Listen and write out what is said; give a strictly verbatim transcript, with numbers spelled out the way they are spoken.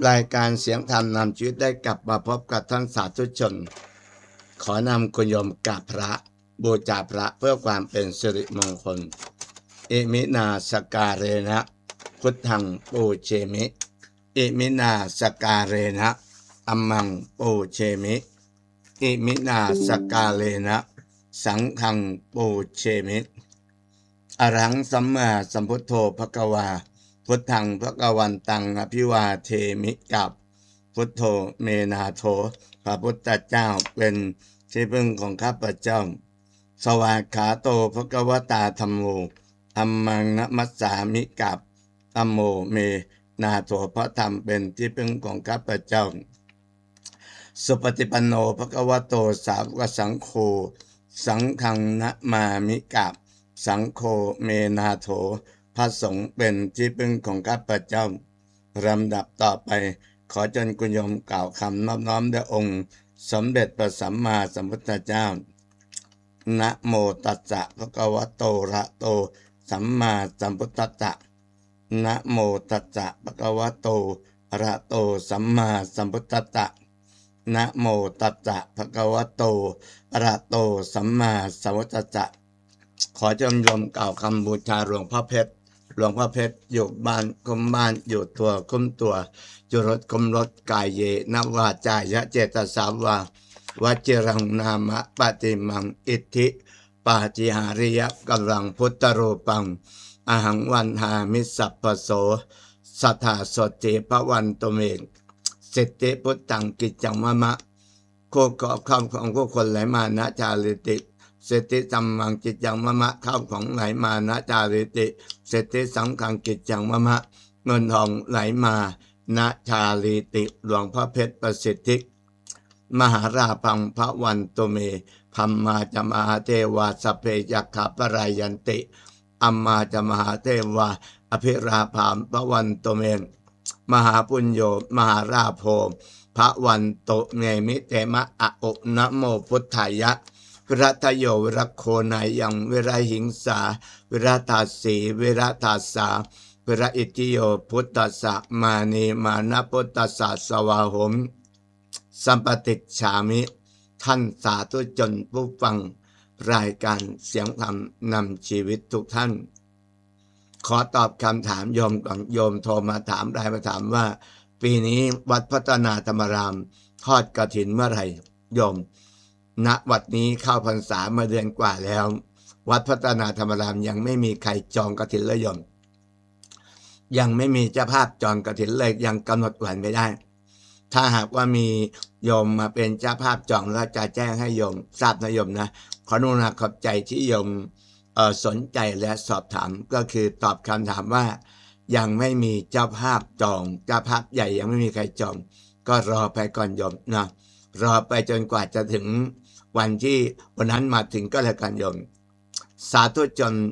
รายการเสียงธรรมนำชีวิตได้กลับมาพบกับท่านสาธุชนขอนำคุณโยมกราบพระบูชาพระเพื่อความเป็นสิริมงคลอิมินาสการเรนะพุทธังปูเชมิอิมินาสการเรนะอัมมังปูเชมิอิมินาสการเรนะสังฆังปูเชมิอรหังสัมมาสัมพุทโธภควาพุทธังภควันตังอภิวาเทมิกับพุทโธเมนาโธพระพุทธเจ้าเป็นที่พึ่งของข้าพเจ้าสวากขาโตภควตาธัมโมธัมมังนะมัสสามิกับธัมโมเมนาโถพระธรรมเป็นที่พึ่งของข้าพเจ้าสุปฏิปันโนภควโตสาวกสังโฆสังฆังนะมามิกับสังโฆเมนาโถพระสงฆ์เป็นที่พึ่งของข้าพเจ้าลำดับต่อไปขอเชิญคุณโยมกล่าวคำนอบน้อมแด่องค์สมเด็จพระสัมมาสัมพุทธเจ้านะโมตัสสะภะคะวะโตอะระหะโตสัมมาสัมพุทธัสสะนะโมตัสสะภะคะวะโตอะระหะโตสัมมาสัมพุทธัสสะนะโมตัสสะภะคะวะโตอะระหะโตสัมมาสัมพุทธัสสะขอเชิญโยมกล่าวคำบูชาหลวงพ่อเพชรหลวงพ่อเพชรอยู่บ้านคุมบ้านอยู่ตัวคุมตัวจุรถคุมรถกายเยนวาจายะเจตสาวาวจิรังนามะปฏิมังอิทธิปาจิหาริยกัลังพุทธรูปังอหังวันหามิสัพพโสสัทธาสติพระวันตเมงสิทธิพุทธังกิจจังมะมะโคกอบข้ามของผู้คนไหลมานะจาริติเศรษฐิสัมมังกิจจังมะมะข้าวของไหลมานะจาริติเศรษฐิสังขังกิจจังมะมะเงินทองไหลมานะจาริติหลวงพ่อเพชรประสิทธิมหาราพังพระวันตุเมพัมมาจมหาเทวาสพเพยัคขปรายยันติอัมมาจมหาเทวาอภิราภามพระวันตุเมมหาปุญโญมหาราโภพระวันตุเมมิเตมะอะอุนะโมพุทธายะวิรัตโยวิรักโคนายังวิรหิงสาวิรตาสีวิรตาสาวิรอิติโยพุทธัสสะมานีมานะพุทธัสสะสวาหมสัมปติฉามิท่านสาธุชนผู้ฟังรายการเสียงธรรมนำชีวิตทุกท่านขอตอบคำถามโยมก่อนโยมโทรมาถามได้มาถามว่าปีนี้วัดพัฒนาธรรมรามทอดกฐินเมื่อไหร่โยมณวัดนี้เข้าพรรษามาเดือนกว่าแล้ววัดพัฒนาธรรมรามยังไม่มีใครจองกฐินเลยโยมยังไม่มีเจ้าภาพจองกฐินเลยยังกำหนดวันไม่ได้ถ้าหากว่ามีโยมมาเป็นเจ้าภาพจองแล้วจะแจ้งให้โยมทราบนะโยมนะขออนุญาตขอบใจที่โยมเอ่อสนใจและสอบถามก็คือตอบคำถามว่ายังไม่มีเจ้าภาพจองเจ้าภาพใหญ่ยังไม่มีใครจองก็รอไปก่อนโยมนะรอไปจนกว่าจะถึงวันที่วันนั้นมาถึงก็แล้วกันโยมสาธุชน